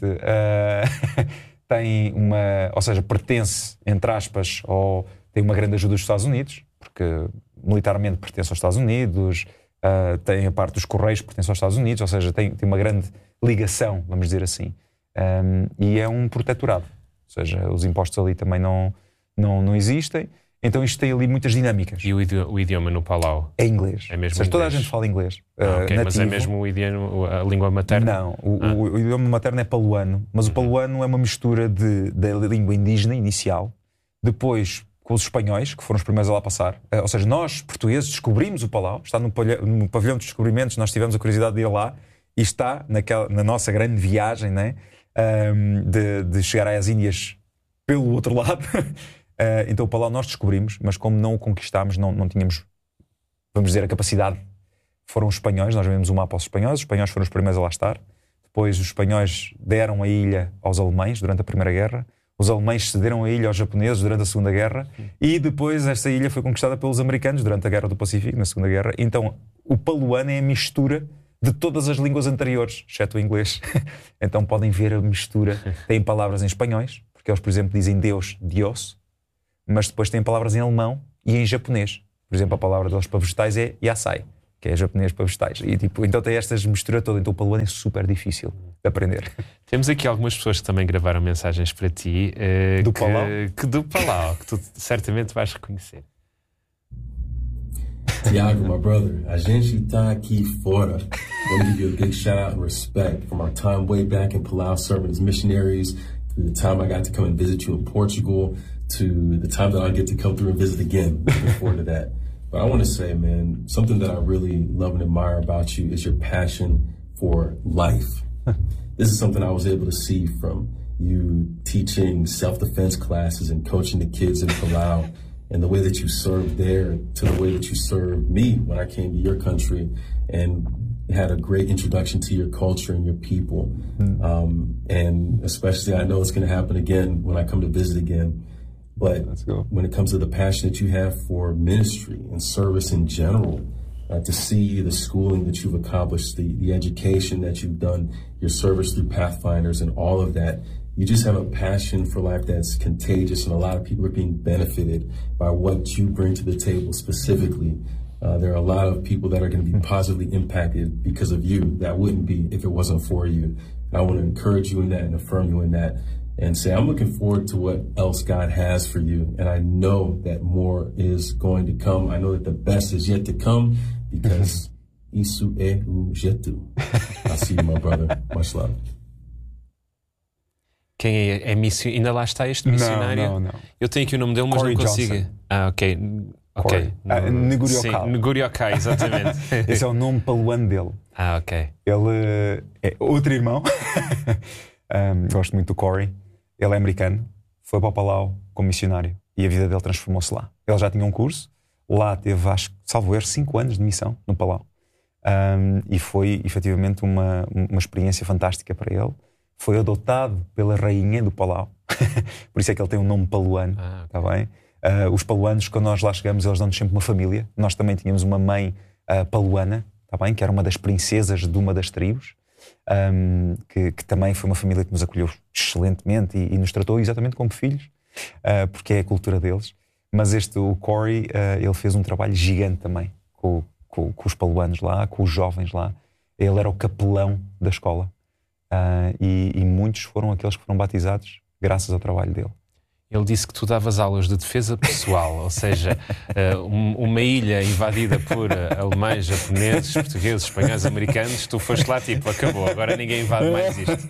tem uma... Ou seja, pertence, entre aspas, ou tem uma grande ajuda dos Estados Unidos, porque militarmente pertence aos Estados Unidos, tem a parte dos Correios que pertence aos Estados Unidos, ou seja, tem uma grande ligação, vamos dizer assim. E é um protetorado. Ou seja, os impostos ali também não existem. Então isto tem ali muitas dinâmicas. E o idioma no Palau? É inglês. É mesmo ou seja, toda a inglês. gente fala inglês. Mas é mesmo o idioma, a língua materna? Não, o idioma materno é paluano, mas o paluano é uma mistura da língua indígena inicial, depois com os espanhóis, que foram os primeiros a lá passar. Ou seja, nós, portugueses, descobrimos o Palau, está no pavilhão dos descobrimentos, nós tivemos a curiosidade de ir lá, e está na nossa grande viagem, né? De chegar às Índias pelo outro lado. Então o Palau nós descobrimos, mas como não o conquistámos, não tínhamos, vamos dizer, a capacidade. Foram os espanhóis, nós vimos o mapa aos espanhóis, os espanhóis foram os primeiros a lá estar. Depois os espanhóis deram a ilha aos alemães durante a Primeira Guerra. Os alemães cederam a ilha aos japoneses durante a Segunda Guerra. E depois esta ilha foi conquistada pelos americanos durante a Guerra do Pacífico, na Segunda Guerra. Então o paluano é a mistura de todas as línguas anteriores, exceto o inglês. Então podem ver a mistura. Tem palavras em espanhóis, porque eles, por exemplo, dizem Deus, Dios, mas depois têm palavras em alemão e em japonês. Por exemplo, a palavra deles para vegetais é yasai. que é japonês para vegetais. E, tipo, então tem estas misturas todas. Então o paluano é super difícil de aprender. Temos aqui algumas pessoas que também gravaram mensagens para ti. Do Palau? Do Palau, que tu certamente vais reconhecer. Tiago, my brother, a gente tá aqui fora. Want to give you a big shout out and respect from our time way back in Palau serving as missionaries, to the time I got to come and visit you in Portugal, to the time that I get to come through and visit again. Looking forward to that. But I want to say, man, something that I really love and admire about you is your passion for life. This is something I was able to see from you teaching self-defense classes and coaching the kids in Palau, and the way that you served there to the way that you served me when I came to your country and had a great introduction to your culture and your people. And especially, I know it's going to happen again when I come to visit again. But when it comes to the passion that you have for ministry and service in general, to see the schooling that you've accomplished, the education that you've done, your service through Pathfinders and all of that, you just have a passion for life that's contagious, and a lot of people are being benefited by what you bring to the table specifically. There are a lot of people that are going to be positively impacted because of you that wouldn't be if it wasn't for you. And I want to encourage you in that and affirm you in that and say, I'm looking forward to what else God has for you. And I know that more is going to come. I know that the best is yet to come because Isu é o jeito. I see you, my brother. Much love. Quem é missionário? Ainda lá está este missionário? Não. Eu tenho aqui o nome dele, mas Corey não consigo. Johnson. Ok. Nguriokai. Nguriokai, exatamente. Esse é o nome paluano dele. Ok. Ele é outro irmão. Gosto muito do Corey. Ele é americano. Foi para o Palau como missionário. E a vida dele transformou-se lá. Ele já tinha um curso. Lá teve, acho que, salvo erro, 5 anos de missão no Palau. E foi, efetivamente, uma experiência fantástica para ele. Foi adotado pela rainha do Palau. Por isso é que ele tem um nome paluano. Tá bem? Os paluanos, quando nós lá chegamos, eles dão-nos sempre uma família. Nós também tínhamos uma mãe paluana, tá bem? Que era uma das princesas de uma das tribos. Que também foi uma família que nos acolheu excelentemente e nos tratou exatamente como filhos, porque é a cultura deles. Mas o Corey, ele fez um trabalho gigante também com os paluanos lá, com os jovens lá. Ele era o capelão da escola. E muitos foram aqueles que foram batizados graças ao trabalho dele. Ele disse que tu davas aulas de defesa pessoal, ou seja, uma ilha invadida por alemães, japoneses, portugueses, espanhóis, americanos, tu foste lá tipo, acabou, agora ninguém invade mais isto.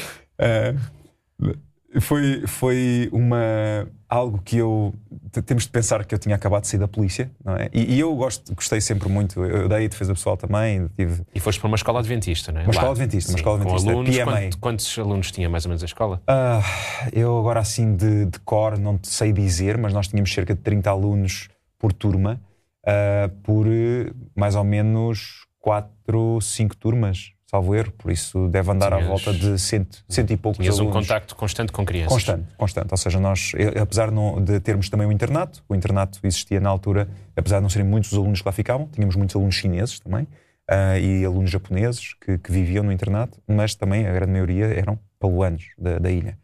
Foi algo que temos de pensar que eu tinha acabado de sair da polícia, não é? E eu gostei sempre muito. Eu dei defesa pessoal também. E foste para uma escola adventista, não é? Uma escola adventista. Com alunos, quantos alunos tinha mais ou menos a escola? Eu agora assim de cor não sei dizer, mas nós tínhamos cerca de 30 alunos por turma, por mais ou menos 4, 5 turmas. Salvo erro, por isso deve andar à volta de cento e poucos alunos. Tinhas um contacto constante com crianças? Constante. Ou seja, nós, apesar de termos também o internato existia na altura, apesar de não serem muitos os alunos que lá ficavam, tínhamos muitos alunos chineses também, e alunos japoneses que viviam no internato, mas também a grande maioria eram paluanos da ilha.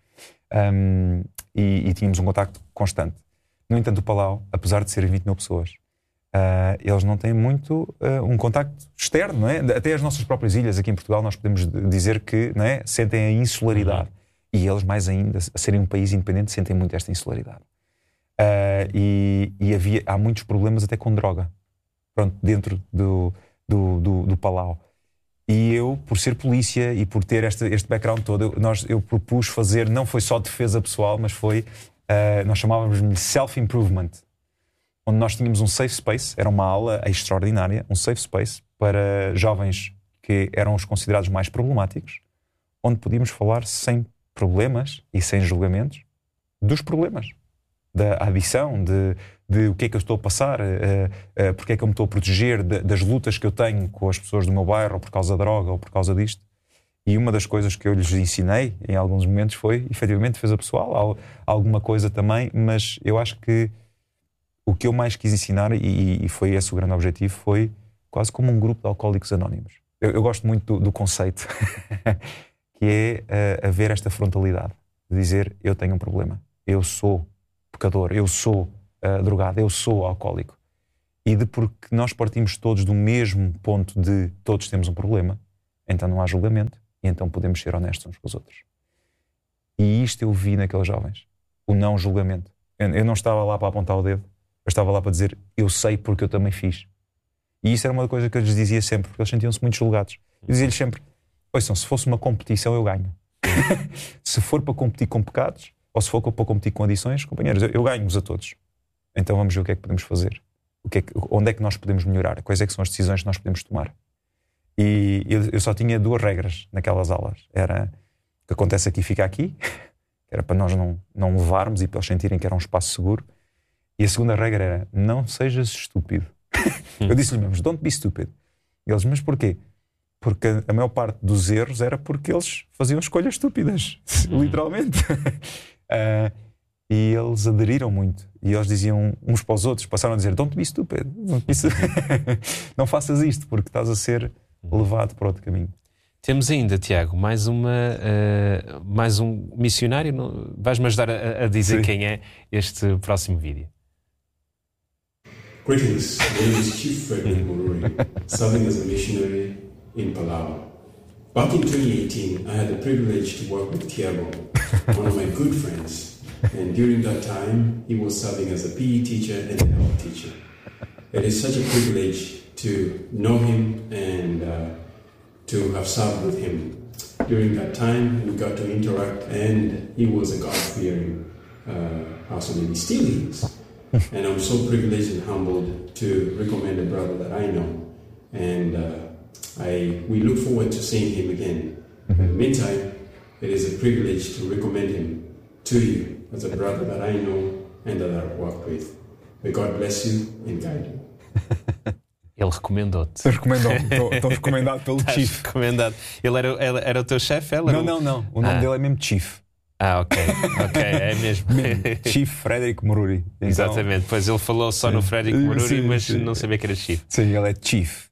E tínhamos um contacto constante. No entanto, o Palau, apesar de serem 20 mil pessoas, eles não têm muito um contacto externo, não é? Até as nossas próprias ilhas aqui em Portugal nós podemos dizer que, não é? Sentem a insularidade, e eles mais ainda, a serem um país independente, sentem muito esta insularidade, e há muitos problemas até com droga, pronto, dentro do Palau. E eu, por ser polícia e por ter este background todo, eu propus fazer, não foi só defesa pessoal, mas foi, nós chamávamos-lhe self-improvement, onde nós tínhamos um safe space, era uma aula extraordinária, um safe space para jovens que eram os considerados mais problemáticos, onde podíamos falar sem problemas e sem julgamentos dos problemas, da adição, de o que é que eu estou a passar, porque é que eu me estou a proteger, das lutas que eu tenho com as pessoas do meu bairro, ou por causa da droga, ou por causa disto. E uma das coisas que eu lhes ensinei em alguns momentos foi, efetivamente, defesa pessoal, alguma coisa também, mas eu acho que o que eu mais quis ensinar, e foi esse o grande objetivo, foi quase como um grupo de alcoólicos anónimos. Eu gosto muito do conceito, que é haver esta frontalidade, de dizer, eu tenho um problema, eu sou pecador, eu sou drogado, eu sou alcoólico. e de porque nós partimos todos do mesmo ponto de todos temos um problema, então não há julgamento e então podemos ser honestos uns com os outros. E isto eu vi naqueles jovens, o não julgamento. Eu não estava lá para apontar o dedo, eu estava lá para dizer eu sei porque eu também fiz. E isso era uma coisa que eu lhes dizia sempre, porque eles sentiam-se muito julgados. Eu dizia-lhes sempre, ouçam, se fosse uma competição eu ganho. Se for para competir com pecados, ou se for para competir com adições, companheiros, eu ganho-vos a todos. Então vamos ver o que é que podemos fazer. Onde é que nós podemos melhorar? Quais é que são as decisões que nós podemos tomar? E eu só tinha 2 regras naquelas aulas. Era o que acontece aqui fica aqui, que era para nós não levarmos e para eles sentirem que era um espaço seguro. E a segunda regra era, não sejas estúpido. Eu disse-lhe mesmo, don't be stupid. E eles, mas porquê? Porque a maior parte dos erros era porque eles faziam escolhas estúpidas, literalmente. E eles aderiram muito. E eles diziam uns para os outros, passaram a dizer, don't be stupid. Não faças isto, porque estás a ser levado para outro caminho. Temos ainda, Tiago, mais um missionário. Vais-me ajudar a dizer Sim. Quem é este próximo vídeo. Greetings, my name is Chief Frederick Mururi, serving as a missionary in Palau. Back in 2018, I had the privilege to work with Tiago, one of my good friends, and during that time, he was serving as a PE teacher and a health teacher. It is such a privilege to know him and to have served with him. During that time, we got to interact, and he was a God-fearing person, and he still is. And I'm so privileged and humbled to recommend a brother that I know. And we look forward to seeing him again. In the meantime, it is a privilege to recommend him to you as a brother that I know and that I've worked with. May God bless you and guide you. Ele recomendou-te. Estou recomendado pelo Chief. Recomendado. Ele era o teu chefe? Não. O nome dele é mesmo Chief. Ok, é mesmo. Chief Frederick Mururi. Então, exatamente, pois ele falou só no Frederick Mururi, mas não sabia que era Chief. Sim, ele é Chief.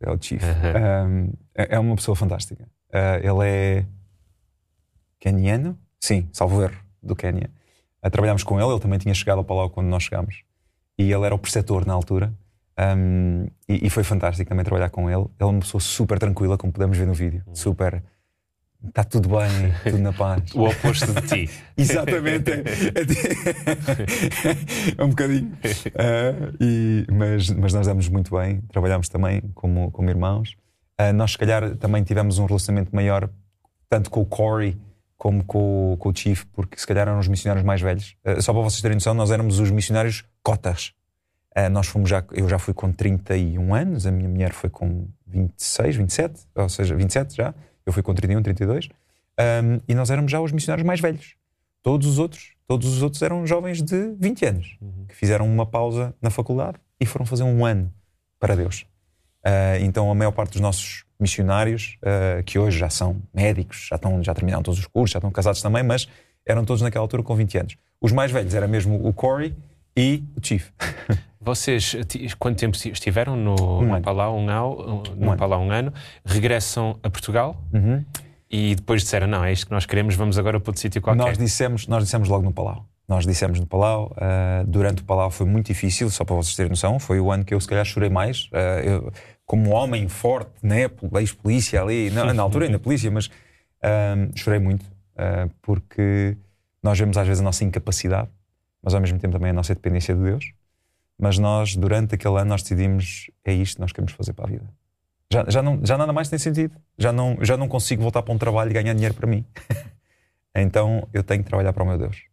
É uma pessoa fantástica. Ele é queniano? Sim, salvo erro, do Quénia. Trabalhámos com ele também tinha chegado ao Palau quando nós chegámos. E ele era o preceptor na altura. E foi fantástico também trabalhar com ele. Ele é uma pessoa super tranquila, como podemos ver no vídeo. Super... Está tudo bem, tudo na paz. O oposto de ti. Exatamente. É um bocadinho. Mas nós damos muito bem. Trabalhamos também como irmãos. Nós, se calhar, também tivemos um relacionamento maior, tanto com o Corey como com o Chief, porque se calhar eram os missionários mais velhos. Só para vocês terem noção, nós éramos os missionários cotas. Eu já fui com 31 anos, a minha mulher foi com 26, 27, ou seja, 27 já. Eu fui com 31, 32, e nós éramos já os missionários mais velhos. Todos os outros eram jovens de 20 anos, que fizeram uma pausa na faculdade e foram fazer um ano para Deus. Então a maior parte dos nossos missionários, que hoje já são médicos, já terminaram todos os cursos, já estão casados também, mas eram todos naquela altura com 20 anos. Os mais velhos era mesmo o Corey e o Chief. Vocês, quanto tempo estiveram no Palau? Um ano. Regressam a Portugal e depois disseram, não, é isto que nós queremos, vamos agora para outro sítio qualquer. Nós dissemos logo no Palau. Durante o Palau foi muito difícil, só para vocês terem noção, foi o ano que eu se calhar chorei mais. Eu, como homem forte, né, ex-polícia ali, na altura ainda polícia, mas chorei muito, porque nós vemos às vezes a nossa incapacidade, mas ao mesmo tempo também a nossa dependência de Deus. Mas nós, durante aquele ano, nós decidimos, é isto que nós queremos fazer para a vida. Já nada mais tem sentido. Já não consigo voltar para um trabalho e ganhar dinheiro para mim. Então eu tenho que trabalhar para o meu Deus.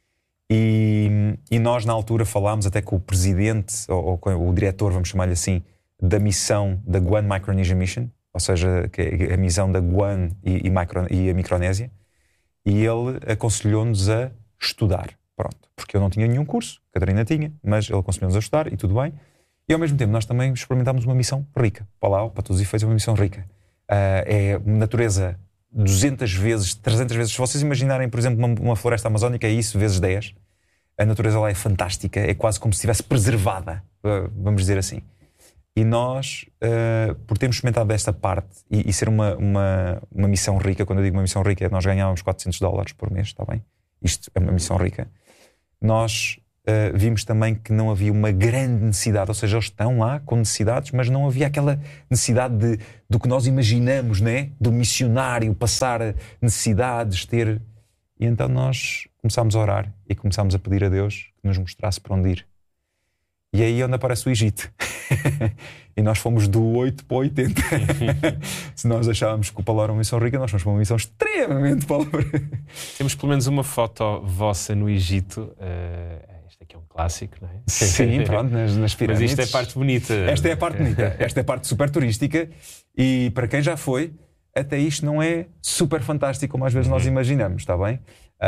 E nós na altura falámos até com o presidente, ou com o diretor, vamos chamar-lhe assim, da missão da Guam Micronesia Mission, ou seja, que é a missão da Guam e a Micronésia, e ele aconselhou-nos a estudar. Pronto, porque eu não tinha nenhum curso, a Catarina tinha, mas ele aconselhou-nos a estudar e tudo bem. E ao mesmo tempo nós também experimentámos uma missão rica. Palau, para todos os efeitos, é uma missão rica. É natureza 200 vezes, 300 vezes. Se vocês imaginarem, por exemplo, uma floresta amazónica, é isso vezes 10. A natureza lá é fantástica, é quase como se estivesse preservada, vamos dizer assim. E nós, por termos experimentado esta parte e ser uma missão rica, quando eu digo uma missão rica, nós ganhávamos $400 por mês, está bem? Isto é uma missão rica. Nós vimos também que não havia uma grande necessidade, ou seja, eles estão lá com necessidades, mas não havia aquela necessidade do que nós imaginamos, né? Do missionário passar necessidades, ter... E então nós começámos a orar e começámos a pedir a Deus que nos mostrasse para onde ir. E aí é onde aparece o Egito. E nós fomos do 8 para o 80. Se nós achávamos que o Palau era uma missão rica, nós fomos para uma missão extremamente pobre. Temos pelo menos uma foto vossa no Egito. Este aqui é um clássico, não é? Sim, pronto, nas pirâmides. Mas isto é a parte bonita. Esta é a parte bonita. Esta é a parte super turística. E para quem já foi, até isto não é super fantástico como às vezes nós imaginamos, está bem?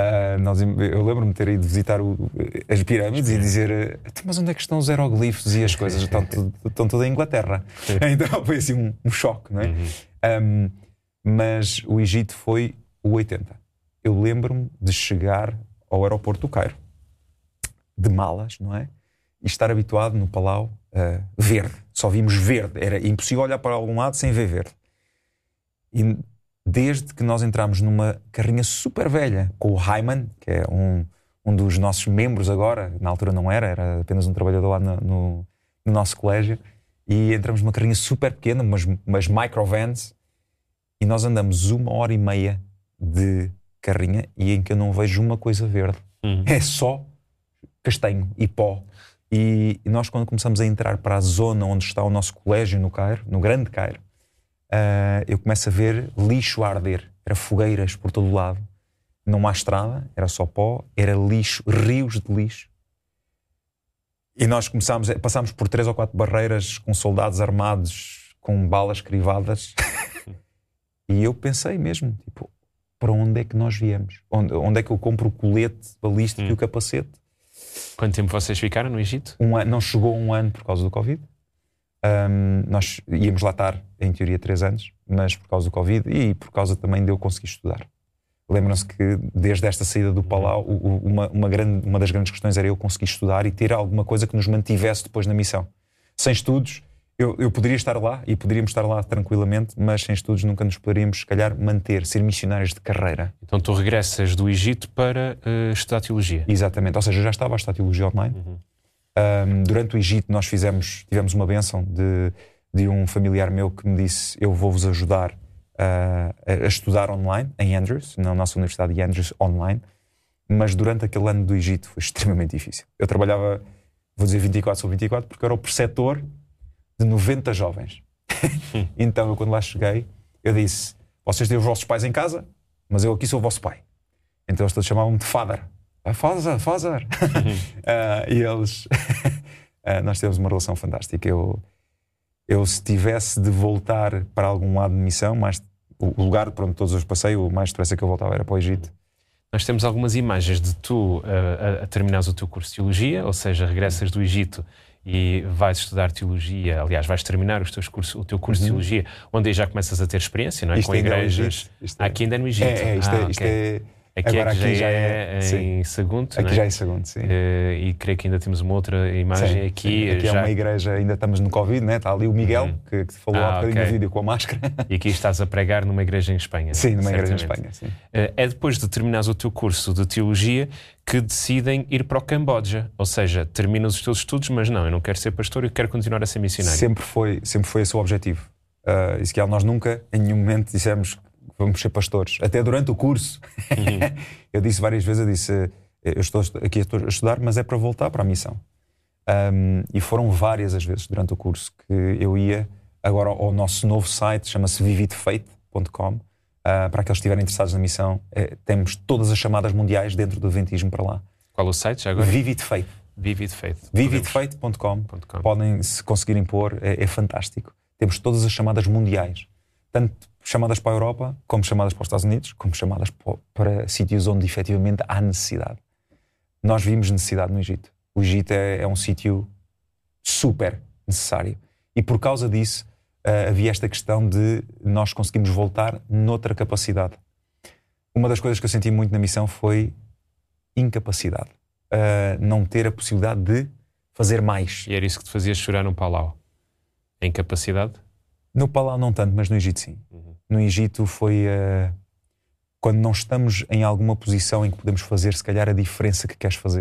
Eu lembro-me de ter ido visitar as pirâmides e dizer, mas onde é que estão os hieroglifos e as coisas? Estão tudo em Inglaterra. Então foi assim um choque, não é? Mas o Egito foi o 80. Eu lembro-me de chegar ao aeroporto do Cairo, de malas, não é? E estar habituado no Palau verde. Só vimos verde. Era impossível olhar para algum lado sem ver verde. E desde que nós entramos numa carrinha super velha com o Hyman, que é um dos nossos membros agora, na altura não era apenas um trabalhador lá no nosso colégio, e entramos numa carrinha super pequena, umas microvans, e nós andamos 1h30 de carrinha e em que eu não vejo uma coisa verde. É só castanho e pó. E nós, quando começamos a entrar para a zona onde está o nosso colégio no Cairo, no Grande Cairo, eu começo a ver lixo a arder. Era fogueiras por todo o lado. Não há estrada, era só pó, era lixo, rios de lixo. E nós passámos por 3 ou 4 barreiras com soldados armados, com balas crivadas. E eu pensei mesmo, tipo, para onde é que nós viemos? Onde é que eu compro o colete balístico e o capacete? Quanto tempo vocês ficaram no Egito? Não chegou 1 ano por causa do Covid. Nós íamos lá estar, em teoria, 3 anos, mas por causa do Covid e por causa também de eu conseguir estudar. Lembram-se que desde esta saída do Palau, uma das grandes questões era eu conseguir estudar e ter alguma coisa que nos mantivesse depois na missão. Sem estudos, eu poderia estar lá e poderíamos estar lá tranquilamente, mas sem estudos nunca nos poderíamos, se calhar, manter, ser missionários de carreira. Então tu regressas do Egito para estudar teologia. Exatamente, ou seja, eu já estava a estudar teologia online. Durante o Egito nós tivemos uma bênção de um familiar meu que me disse: eu vou-vos ajudar a estudar online em Andrews, na nossa Universidade de Andrews online. Mas durante aquele ano do Egito foi extremamente difícil. Eu trabalhava, vou dizer 24 sobre 24, porque eu era o preceptor de 90 jovens. Então eu, quando lá cheguei, eu disse: vocês têm os vossos pais em casa, mas eu aqui sou o vosso pai. Então eles todos chamavam-me de Father. Father. E eles... nós tivemos uma relação fantástica. Eu se tivesse de voltar para algum lado de missão, o lugar por onde todos os passei, o mais depressa que eu voltava era para o Egito. Nós temos algumas imagens de tu a terminares o teu curso de teologia, ou seja, regressas do Egito e vais estudar teologia. Aliás, vais terminar o teu curso de teologia, onde aí já começas a ter experiência, não é? Com igrejas. Aqui ainda é no Egito. Aqui agora aqui já é em Sagunto, aqui já é em Sagunto, sim. E creio que ainda temos uma outra imagem aqui. Aqui já... é uma igreja, ainda estamos no Covid, né? Está ali o Miguel, que falou há bocadinho no vídeo com a máscara. E aqui estás a pregar numa igreja em Espanha. Sim, numa igreja em Espanha, sim. É depois de terminares o teu curso de teologia que decidem ir para o Camboja. Ou seja, terminas os teus estudos, mas não, eu não quero ser pastor, eu quero continuar a ser missionário. Sempre foi esse o objetivo. E que nós nunca, em nenhum momento, dissemos vamos ser pastores. Até durante o curso. Eu disse várias vezes, eu estou aqui a estudar, mas é para voltar para a missão. E foram várias as vezes durante o curso que eu ia agora ao nosso novo site, chama-se vividfaith.com. Para aqueles que estiverem interessados na missão, temos todas as chamadas mundiais dentro do Adventismo para lá. Qual o site já agora? Vividfaith. Vividfaith.com. Podem, se conseguirem pôr, é fantástico. Temos todas as chamadas mundiais. Tanto chamadas para a Europa, como chamadas para os Estados Unidos, como chamadas para sítios onde efetivamente há necessidade. Nós vimos necessidade no Egito. O Egito é um sítio super necessário. E por causa disso, havia esta questão de nós conseguimos voltar noutra capacidade. Uma das coisas que eu senti muito na missão foi incapacidade. Não ter a possibilidade de fazer mais. E era isso que te fazia chorar no Palau? A incapacidade? No Palau não tanto, mas no Egito sim. No Egito foi quando não estamos em alguma posição em que podemos fazer, se calhar, a diferença que queres fazer.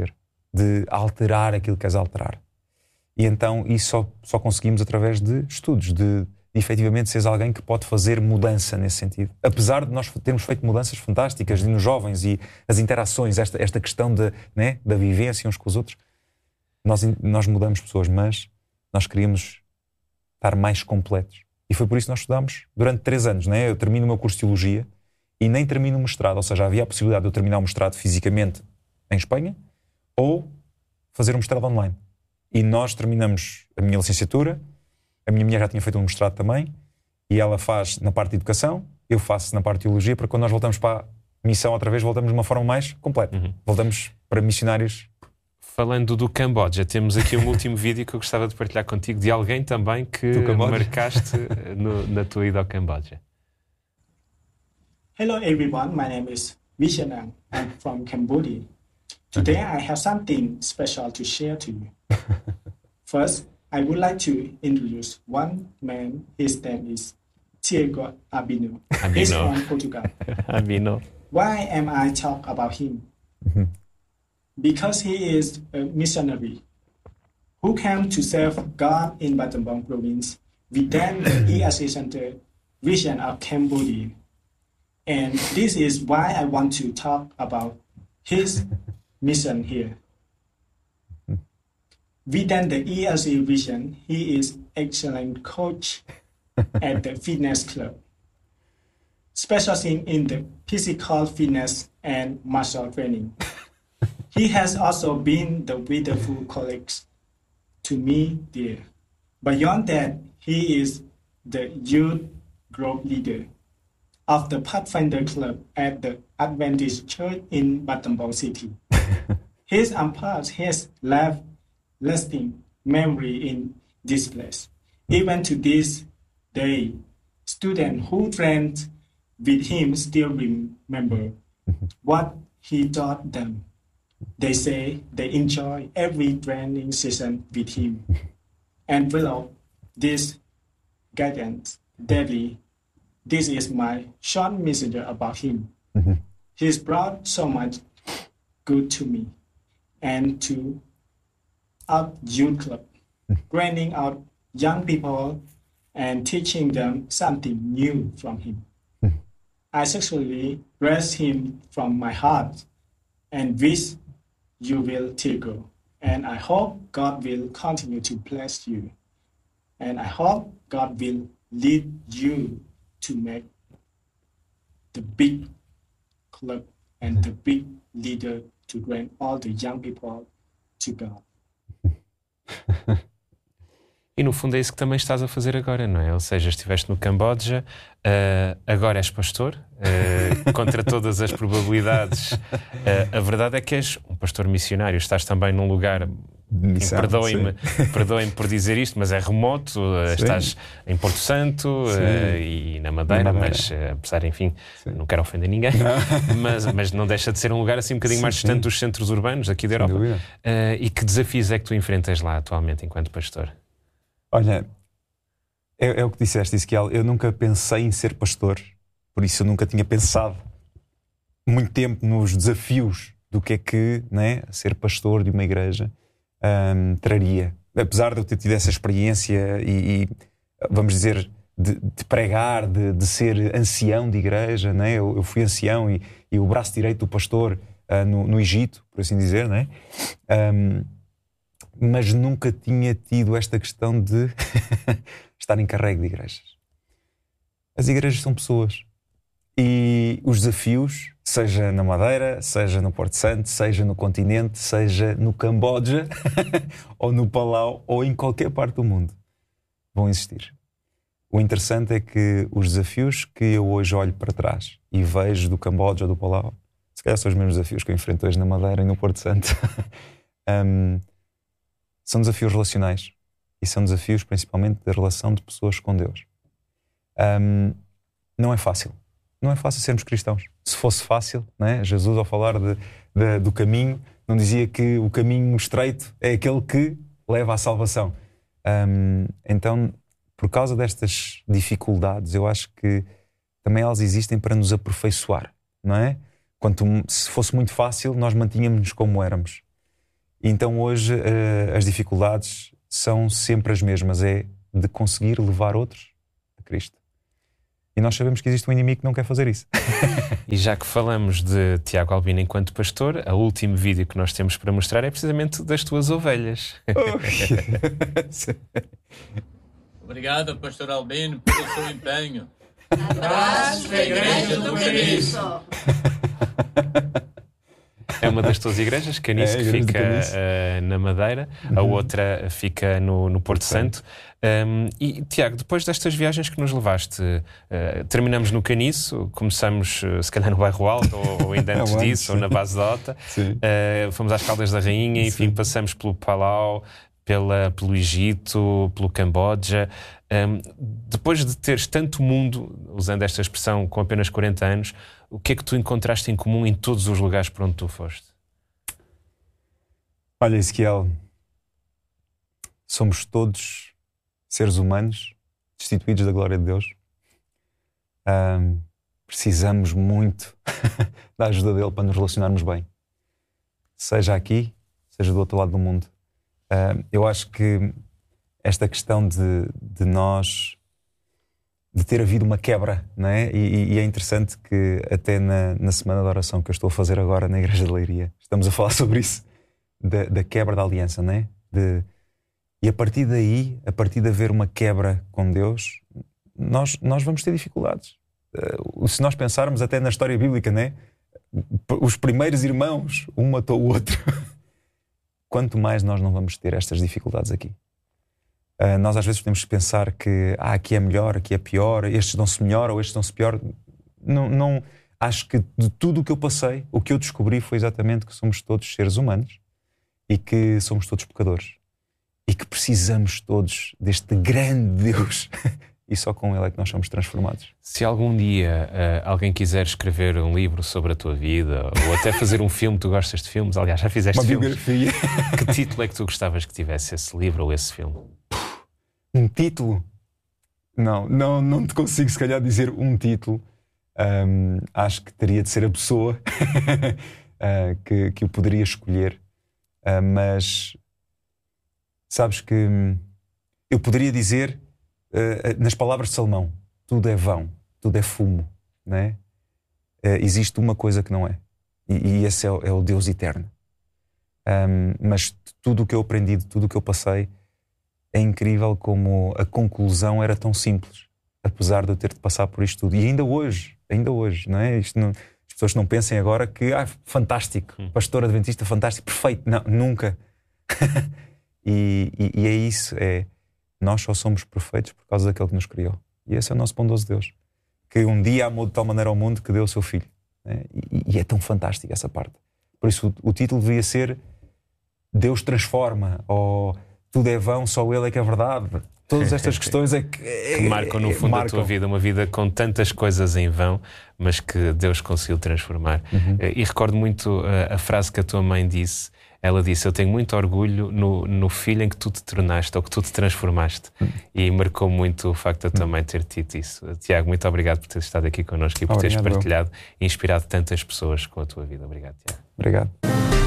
de alterar aquilo que queres alterar. E então isso só conseguimos através de estudos, de efetivamente seres alguém que pode fazer mudança nesse sentido. Apesar de nós termos feito mudanças fantásticas nos jovens e as interações, esta questão da vivência uns com os outros, nós mudamos pessoas, mas nós queríamos estar mais completos. E foi por isso que nós estudámos durante 3 anos. Né? Eu termino o meu curso de Teologia e nem termino o mestrado, ou seja, havia a possibilidade de eu terminar o mestrado fisicamente em Espanha ou fazer um mestrado online. E nós terminamos a minha licenciatura, a minha mulher já tinha feito um mestrado também, e ela faz na parte de educação, eu faço na parte de teologia, para quando nós voltamos para a missão outra vez, voltamos de uma forma mais completa. Voltamos para missionários. Falando do Camboja, temos aqui um último vídeo que eu gostava de partilhar contigo, de alguém também que marcaste na tua ida ao Camboja. Hello everyone, my name is Vishanang. I'm from Cambodia. Today I have something special to share to you. First, I would like to introduce one man. His name is Tiago Albino. He's from Portugal. Albino. Why am I talk about him? Because he is a missionary who came to serve God in Battambang province within the ESA Center region of Cambodia. And this is why I want to talk about his mission here. Within the ESA region, he is excellent coach at the fitness club, specializing in the physical fitness and muscle training. He has also been the wonderful colleague to me there. Beyond that, he is the youth group leader of the Pathfinder Club at the Adventist Church in Battambang City. His impact has left lasting memory in this place. Even to this day, students who trained with him still remember what he taught them. They say they enjoy every training session with him and follow this guidance daily. This is my short message about him. He's brought so much good to me and to our youth club, training out young people and teaching them something new from him. I sincerely bless him from my heart and wish you will go. And I hope God will continue to bless you. And I hope God will lead you to make the big club and the big leader to bring all the young people to God. E no fundo é isso que também estás a fazer agora, não é? Ou seja, estiveste no Camboja, agora és pastor, contra todas as probabilidades. A verdade é que és um pastor missionário, estás também num lugar, perdoem-me por dizer isto, mas é remoto, estás em Porto Santo e na Madeira, mas apesar, enfim, não quero ofender ninguém, mas não deixa de ser um lugar assim um bocadinho mais distante dos centros urbanos aqui da Europa. E que desafios é que tu enfrentas lá atualmente enquanto pastor? Olha, é o que disseste, Ezequiel. Eu nunca pensei em ser pastor, por isso eu nunca tinha pensado muito tempo nos desafios do que é que, né, ser pastor de uma igreja traria. Apesar de eu ter tido essa experiência e vamos dizer, de pregar, de ser ancião de igreja, né? Eu fui ancião e o braço direito do pastor no Egito, por assim dizer, né? Mas nunca tinha tido esta questão de estar encarregue de igrejas. As igrejas são pessoas. E os desafios, seja na Madeira, seja no Porto Santo, seja no continente, seja no Camboja, ou no Palau, ou em qualquer parte do mundo, vão existir. O interessante é que os desafios que eu hoje olho para trás e vejo do Camboja ou do Palau, se calhar são os mesmos desafios que eu enfrento hoje na Madeira e no Porto Santo. São desafios relacionais e são desafios principalmente da relação de pessoas com Deus. Não é fácil. Não é fácil sermos cristãos. Se fosse fácil, né? Jesus, ao falar do caminho, não dizia que o caminho estreito é aquele que leva à salvação. Então, por causa destas dificuldades, eu acho que também elas existem para nos aperfeiçoar, não é? Se fosse muito fácil, nós mantínhamos-nos como éramos. E então hoje as dificuldades são sempre as mesmas, é de conseguir levar outros a Cristo. E nós sabemos que existe um inimigo que não quer fazer isso. E já que falamos de Tiago Albino enquanto pastor, o último vídeo que nós temos para mostrar é precisamente das tuas ovelhas. Obrigado, pastor Albino, pelo seu empenho. Atrás da Igreja do Caniço. É uma das tuas igrejas, Caniço, que fica na Madeira, a outra fica no Porto Santo. E Tiago, depois destas viagens que nos levaste, terminamos no Caniço, começamos se calhar no Bairro Alto, ou ainda antes disso, ou na Base da Ota, fomos às Caldas da Rainha, enfim, passamos pelo Palau, pelo Egito, pelo Camboja. Depois de teres tanto mundo, usando esta expressão, com apenas 40 anos, o que é que tu encontraste em comum em todos os lugares por onde tu foste? Olha, Ezequiel, somos todos seres humanos destituídos da glória de Deus. Precisamos muito da ajuda dele para nos relacionarmos bem. Seja aqui, seja do outro lado do mundo. Eu acho que esta questão de nós, de ter havido uma quebra, não é? E é interessante que até na semana de oração que eu estou a fazer agora na Igreja de Leiria, estamos a falar sobre isso, da quebra da aliança, não é? E a partir daí, a partir de haver uma quebra com Deus, nós vamos ter dificuldades. Se nós pensarmos até na história bíblica, não é? Os primeiros irmãos, um matou o outro. Quanto mais nós não vamos ter estas dificuldades aqui. Nós às vezes podemos pensar que aqui é melhor, aqui é pior, estes dão-se melhor ou estes dão-se pior. Não, acho que de tudo o que eu passei, o que eu descobri foi exatamente que somos todos seres humanos e que somos todos pecadores e que precisamos todos deste grande Deus e só com Ele é que nós somos transformados. Se algum dia alguém quiser escrever um livro sobre a tua vida ou até fazer um filme, tu gostas de filmes, aliás, já fizeste filmes. Uma biografia. Que título é que tu gostavas que tivesse esse livro ou esse filme? Um título? Não te consigo se calhar dizer um título. Acho que teria de ser a pessoa que eu poderia escolher. Mas sabes que eu poderia dizer nas palavras de Salomão, tudo é vão, tudo é fumo, não é? Existe uma coisa que não é, e esse é o Deus eterno. Mas tudo o que eu aprendi, de tudo o que eu passei, é incrível como a conclusão era tão simples, apesar de eu ter de passar por isto tudo. E ainda hoje, não é? As pessoas não pensem agora que, fantástico, pastor adventista, fantástico, perfeito. Não, nunca. E é isso, nós só somos perfeitos por causa daquele que nos criou. E esse é o nosso bondoso Deus, que um dia amou de tal maneira ao mundo que deu o seu filho. Né? E é tão fantástico essa parte. Por isso o título devia ser Deus transforma, ou tudo é vão, só Ele é que é verdade. Todas estas questões que marcam no fundo a tua vida, uma vida com tantas coisas em vão, mas que Deus conseguiu transformar. E recordo muito a frase que a tua mãe disse. Ela disse, eu tenho muito orgulho no filho em que tu te tornaste, ou que tu te transformaste. E marcou muito o facto de a tua mãe ter dito isso. Tiago, muito obrigado por teres estado aqui connosco e por teres partilhado e inspirado tantas pessoas com a tua vida. Obrigado, Tiago. Obrigado.